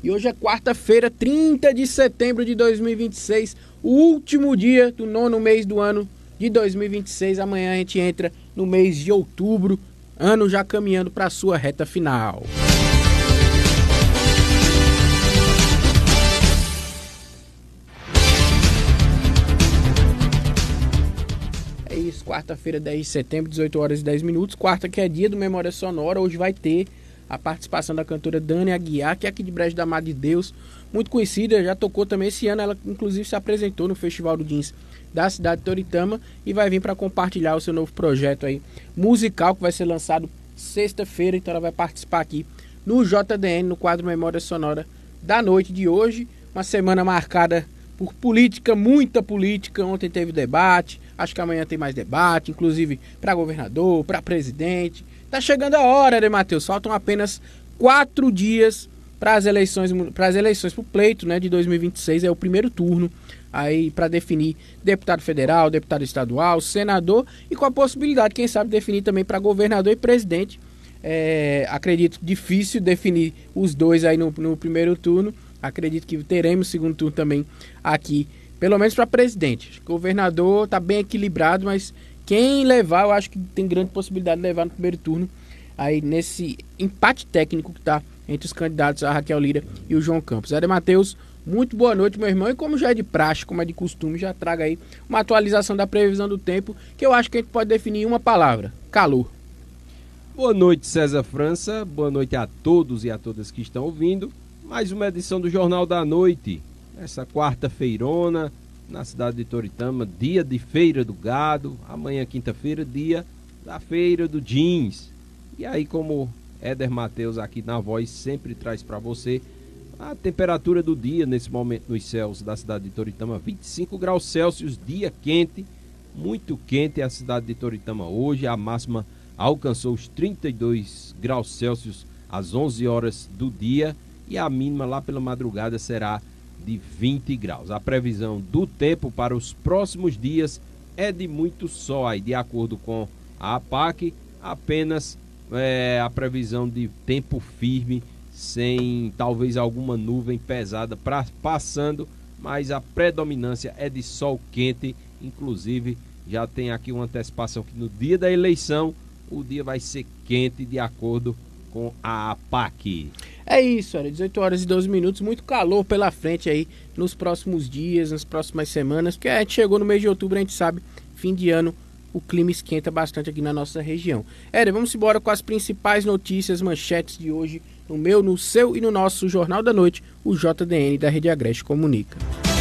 E hoje é quarta-feira, 30 de setembro de 2026, o último dia do 9º mês do ano de 2026. Amanhã a gente entra no mês de outubro, ano já caminhando para a sua reta final. É isso, quarta-feira, 10 de setembro, 18 horas e 10 minutos. Quarta que é dia do Memória Sonora. Hoje vai ter a participação da cantora Dani Aguiar, que é aqui de Brejo da Mar de Deus, muito conhecida, já tocou também esse ano. Ela inclusive se apresentou no Festival do Jeans da cidade de Toritama e vai vir para compartilhar o seu novo projeto aí musical, que vai ser lançado sexta-feira. Então ela vai participar aqui no JDN, no quadro Memória Sonora da noite de hoje. Uma semana marcada por política, muita política. Ontem teve debate, acho que amanhã tem mais debate, inclusive para governador, para presidente. Tá chegando a hora, né, Matheus? Faltam apenas 4 dias para as eleições, para o pleito, né, de 2026. É o primeiro turno aí para definir deputado federal, deputado estadual, senador e com a possibilidade, quem sabe, definir também para governador e presidente. Acredito difícil definir os dois aí no primeiro turno. Acredito que teremos segundo turno também aqui, pelo menos para presidente. Governador tá bem equilibrado, mas quem levar, eu acho que tem grande possibilidade de levar no primeiro turno, aí nesse empate técnico que está entre os candidatos, a Raquel Lira e o João Campos. Éder Matheus, muito boa noite, meu irmão. E como já é de praxe, como é de costume, já traga aí uma atualização da previsão do tempo, que eu acho que a gente pode definir em uma palavra: calor. Boa noite, César França. Boa noite a todos e a todas que estão ouvindo. Mais uma edição do Jornal da Noite. Essa quarta-feirona, na cidade de Toritama, dia de Feira do Gado. Amanhã, quinta-feira, dia da Feira do Jeans. E aí, como Éder Matheus aqui na voz sempre traz para você a temperatura do dia nesse momento nos céus da cidade de Toritama: 25 graus Celsius, dia quente, muito quente a cidade de Toritama hoje. A máxima alcançou os 32 graus Celsius às 11 horas do dia e a mínima lá pela madrugada será de 20 graus. A previsão do tempo para os próximos dias é de muito sol. Aí, de acordo com a APAC, apenas a previsão de tempo firme, sem talvez alguma nuvem pesada passando, mas a predominância é de sol quente. Inclusive, já tem aqui uma antecipação que no dia da eleição o dia vai ser quente, de acordo com a APAC. É isso, olha, 18 horas e 12 minutos, muito calor pela frente aí nos próximos dias, nas próximas semanas, porque a gente chegou no mês de outubro, a gente sabe, fim de ano, o clima esquenta bastante aqui na nossa região. Vamos embora com as principais notícias, manchetes de hoje, no meu, no seu e no nosso Jornal da Noite, o JDN da Rede Agreste Comunica.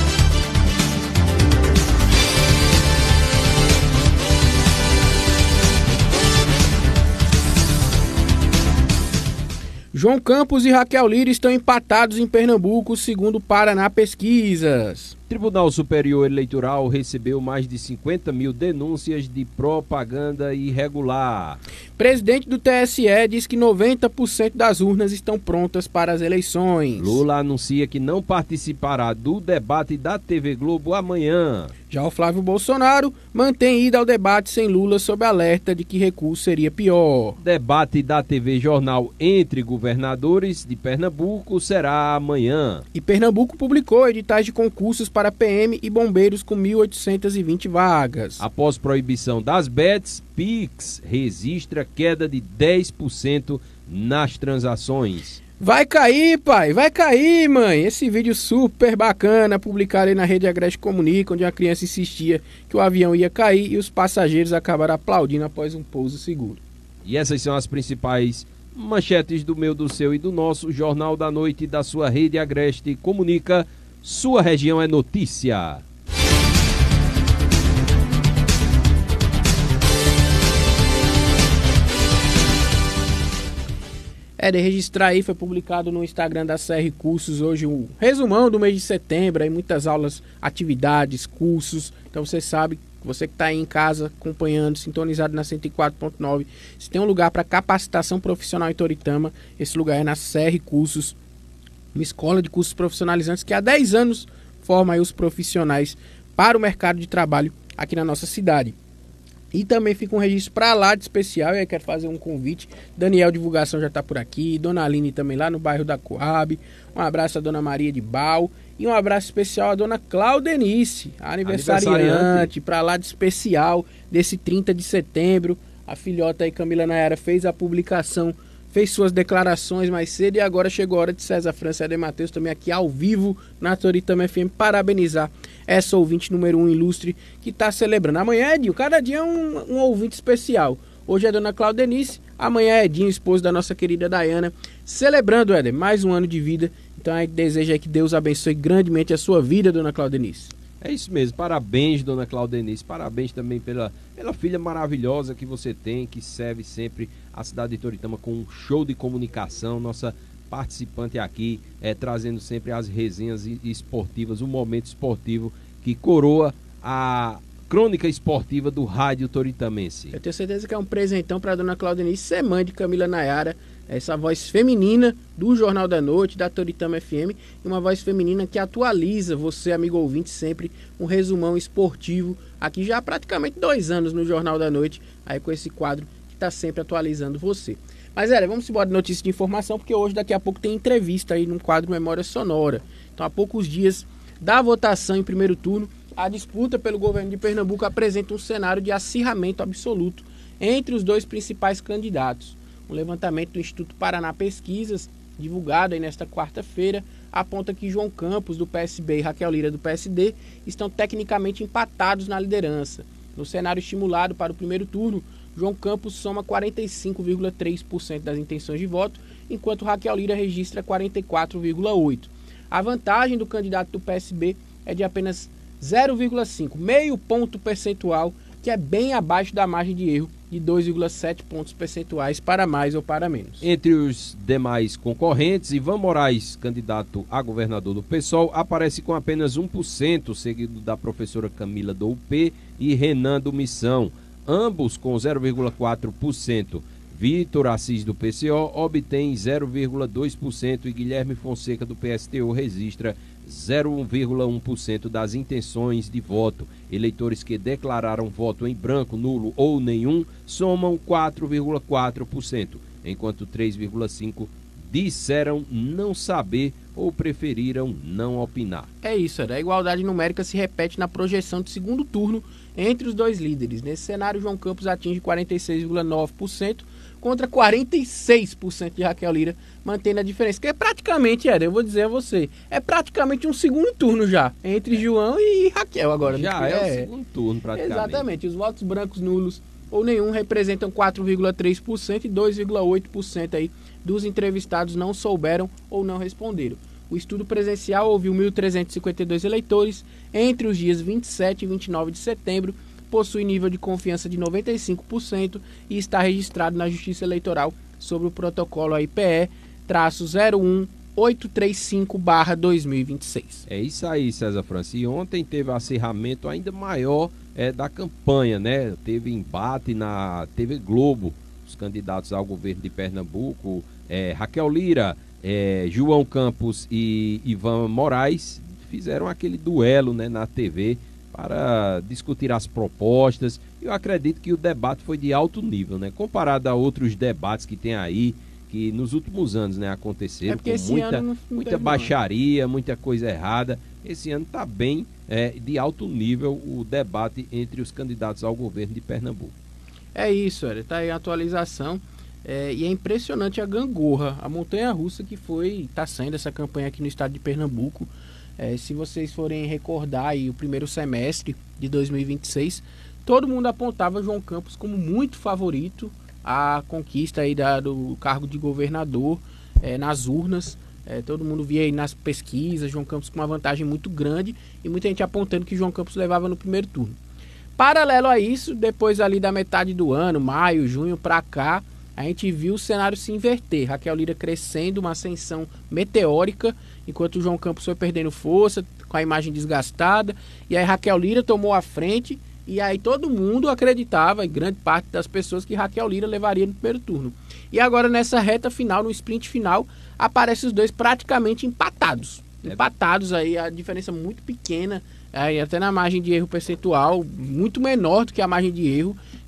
João Campos e Raquel Lira estão empatados em Pernambuco, segundo o Paraná Pesquisas. Tribunal Superior Eleitoral recebeu mais de 50 mil denúncias de propaganda irregular. Presidente do TSE diz que 90% das urnas estão prontas para as eleições. Lula anuncia que não participará do debate da TV Globo amanhã. Já o Flávio Bolsonaro mantém ida ao debate sem Lula sob alerta de que recurso seria pior. Debate da TV Jornal entre governadores de Pernambuco será amanhã. E Pernambuco publicou editais de concursos para PM e bombeiros com 1.820 vagas. Após proibição das bets, Pix registra queda de 10% nas transações. Vai cair, pai, vai cair, mãe. Esse vídeo super bacana publicado aí na Rede Agreste Comunica, onde a criança insistia que o avião ia cair e os passageiros acabaram aplaudindo após um pouso seguro. E essas são as principais manchetes do meu, do seu e do nosso Jornal da Noite da sua Rede Agreste Comunica. Sua região é notícia. De registrar aí, foi publicado no Instagram da CR Cursos hoje um resumão do mês de setembro, aí muitas aulas, atividades, cursos. Então você sabe, você que está aí em casa acompanhando, sintonizado na 104.9, se tem um lugar para capacitação profissional em Toritama, esse lugar é na CR Cursos, uma escola de cursos profissionalizantes que há 10 anos forma aí os profissionais para o mercado de trabalho aqui na nossa cidade. E também fica um registro para lá de especial, e aí quero fazer um convite. Daniel Divulgação já está por aqui, Dona Aline também lá no bairro da Coab. Um abraço à Dona Maria de Bal e um abraço especial à Dona Claudenice, a aniversariante, para lá de especial desse 30 de setembro. A filhota aí, Camila Nayara, fez a publicação, fez suas declarações mais cedo, e agora chegou a hora de César França e Ade Matheus também aqui ao vivo na Toritama FM parabenizar essa ouvinte número 1 ilustre que está celebrando. Amanhã é Edinho, cada dia é um ouvinte especial. Hoje é Dona Claudenice, amanhã é Edinho, esposo da nossa querida Dayana, celebrando, Éder, mais um ano de vida. Então a gente deseja que Deus abençoe grandemente a sua vida, Dona Claudenice. É isso mesmo, parabéns, Dona Claudenice, parabéns também pela filha maravilhosa que você tem, que serve sempre a cidade de Toritama com um show de comunicação, nossa participante aqui, trazendo sempre as resenhas esportivas, o momento esportivo que coroa a crônica esportiva do rádio toritamense. Eu tenho certeza que é um presentão para Dona Claudenice ser mãe de Camila Nayara, essa voz feminina do Jornal da Noite, da Toritama FM, e uma voz feminina que atualiza você, amigo ouvinte, sempre um resumão esportivo, aqui já há praticamente 2 anos no Jornal da Noite, aí com esse quadro que está sempre atualizando você. Mas, vamos embora de notícia de informação, porque hoje, daqui a pouco, tem entrevista aí no quadro Memória Sonora. Então, há poucos dias da votação em primeiro turno, a disputa pelo governo de Pernambuco apresenta um cenário de acirramento absoluto entre os dois principais candidatos. Um levantamento do Instituto Paraná Pesquisas, divulgado aí nesta quarta-feira, aponta que João Campos, do PSB, e Raquel Lira, do PSD, estão tecnicamente empatados na liderança. No cenário estimulado para o primeiro turno, João Campos soma 45,3% das intenções de voto, enquanto Raquel Lira registra 44,8%. A vantagem do candidato do PSB é de apenas 0,5, meio ponto percentual, que é bem abaixo da margem de erro de 2,7 pontos percentuais para mais ou para menos. Entre os demais concorrentes, Ivan Moraes, candidato a governador do PSOL, aparece com apenas 1%, seguido da professora Camila do UP e Renan do Missão, ambos com 0,4%. Vitor Assis do PCO obtém 0,2% e Guilherme Fonseca do PSTU registra 0,1% das intenções de voto. Eleitores que declararam voto em branco, nulo ou nenhum somam 4,4%, enquanto 3,5% disseram não saber ou preferiram não opinar. É isso, a igualdade numérica se repete na projeção de segundo turno entre os dois líderes. Nesse cenário, João Campos atinge 46,9%, contra 46% de Raquel Lira, mantendo a diferença. Que é praticamente, eu vou dizer a você, é praticamente um segundo turno já, entre João e Raquel agora. Já é o segundo turno, praticamente. Exatamente, os votos brancos, nulos ou nenhum representam 4,3% e 2,8% aí dos entrevistados não souberam ou não responderam. O estudo presencial ouviu 1.352 eleitores entre os dias 27 e 29 de setembro, possui nível de confiança de 95% e está registrado na Justiça Eleitoral sobre o protocolo IPE-01835/2026. É isso aí, César França. E ontem teve um acirramento ainda maior da campanha, né? Teve embate na TV Globo, os candidatos ao governo de Pernambuco, Raquel Lira, João Campos e Ivan Moraes fizeram aquele duelo, né, na TV, para discutir as propostas. Eu acredito que o debate foi de alto nível, né? Comparado a outros debates que tem aí, que nos últimos anos, né, aconteceram com muita baixaria, muita coisa errada. Esse ano está bem de alto nível o debate entre os candidatos ao governo de Pernambuco. É isso, está aí a atualização. E é impressionante a gangorra, a montanha-russa que está saindo essa campanha aqui no estado de Pernambuco. Se vocês forem recordar aí o primeiro semestre de 2026, todo mundo apontava João Campos como muito favorito à conquista aí do cargo de governador nas urnas. Todo mundo via aí nas pesquisas João Campos com uma vantagem muito grande e muita gente apontando que João Campos levava no primeiro turno. Paralelo a isso, depois ali da metade do ano, maio, junho para cá, a gente viu o cenário se inverter. Raquel Lira crescendo, uma ascensão meteórica, enquanto o João Campos foi perdendo força, com a imagem desgastada. E aí Raquel Lira tomou a frente, e aí todo mundo acreditava, em grande parte das pessoas, que Raquel Lira levaria no primeiro turno. E agora nessa reta final, no sprint final, aparecem os dois praticamente empatados. Empatados aí, a diferença muito pequena, até na margem de erro percentual, muito menor do que a margem de erro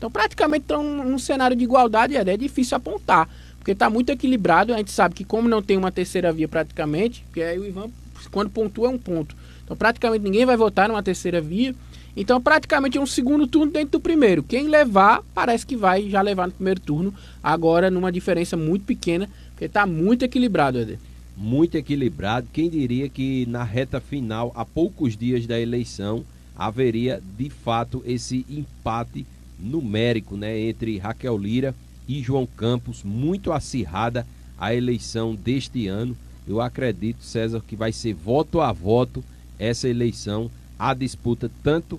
Então, praticamente estão num cenário de igualdade, é difícil apontar, porque está muito equilibrado. A gente sabe que como não tem uma terceira via praticamente, porque aí o Ivan, quando pontua, é um ponto. Então, praticamente ninguém vai votar numa terceira via. Então, praticamente é um segundo turno dentro do primeiro. Quem levar, parece que vai já levar no primeiro turno, agora numa diferença muito pequena, porque está muito equilibrado, Éder. Muito equilibrado. Quem diria que na reta final, a poucos dias da eleição, haveria de fato esse empate numérico, né, entre Raquel Lira e João Campos, muito acirrada a eleição deste ano. Eu acredito, César, que vai ser voto a voto essa eleição, a disputa tanto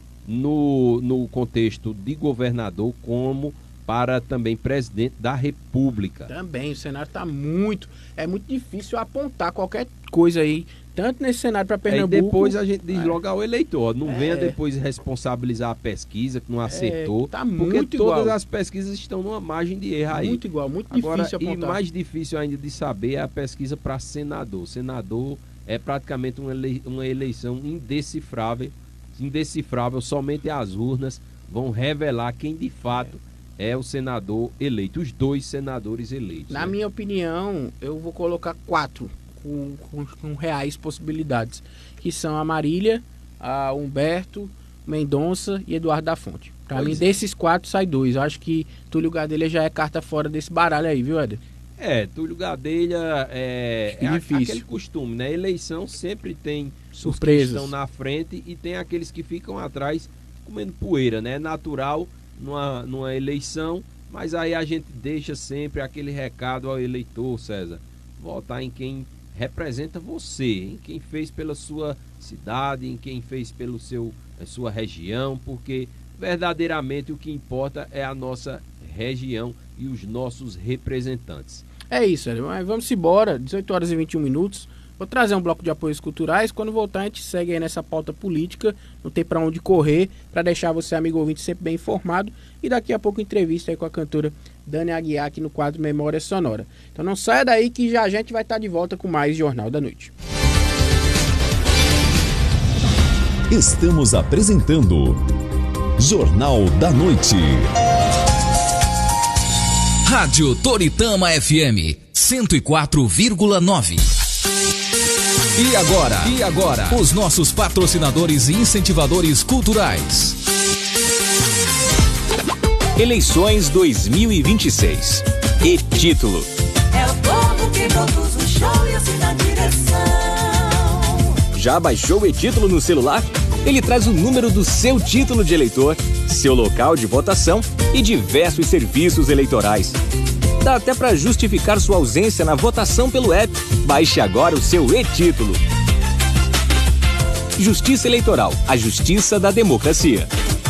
no contexto de governador como para também presidente da República. Também, o cenário está é muito difícil apontar qualquer coisa aí, tanto nesse cenário para Pernambuco. E depois a gente diz logo ao eleitor, não venha depois responsabilizar a pesquisa que não acertou, tá porque muito todas igual. as pesquisas estão numa margem de erro aí. Muito igual, muito Agora, difícil apontar. E mais difícil ainda de saber é a pesquisa para senador. Senador é praticamente uma eleição indecifrável, somente as urnas vão revelar quem de fato é o senador eleito, os 2 senadores eleitos. Na minha opinião, eu vou colocar 4 com reais possibilidades, que são a Marília, a Humberto, Mendonça e Eduardo da Fonte. Para mim, desses 4 sai 2. Eu acho que Túlio Gadelha já é carta fora desse baralho aí, viu, Éder? Túlio Gadelha é aquele costume, né? Eleição sempre tem surpresas. Os que estão na frente e tem aqueles que ficam atrás comendo poeira, né? É natural numa eleição, mas aí a gente deixa sempre aquele recado ao eleitor, César, votar em quem representa você, em quem fez pela sua cidade, em quem fez pela sua região, porque verdadeiramente o que importa é a nossa região e os nossos representantes. É isso, mas vamos embora, 18 horas e 21 minutos. Vou trazer um bloco de apoios culturais. Quando voltar, a gente segue aí nessa pauta política. Não tem para onde correr, para deixar você, amigo ouvinte, sempre bem informado. E daqui a pouco, entrevista aí com a cantora Dani Aguiar, aqui no quadro Memória Sonora. Então não saia daí que já a gente vai estar de volta com mais Jornal da Noite. Estamos apresentando Jornal da Noite. Rádio Toritama FM 104,9. E agora, os nossos patrocinadores e incentivadores culturais. Eleições 2026. E título. É o povo que produz o show e assim na direção. Já baixou o e-título no celular? Ele traz o número do seu título de eleitor, seu local de votação e diversos serviços eleitorais. Dá até para justificar sua ausência na votação pelo app. Baixe agora o seu e-título. Justiça Eleitoral, a justiça da democracia.